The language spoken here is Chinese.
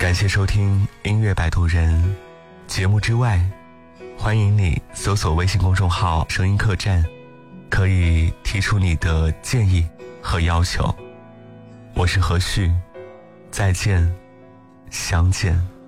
感谢收听音乐摆渡人。节目之外，欢迎你搜索微信公众号声音客栈，可以提出你的建议和要求。我是何旭，再见，相见。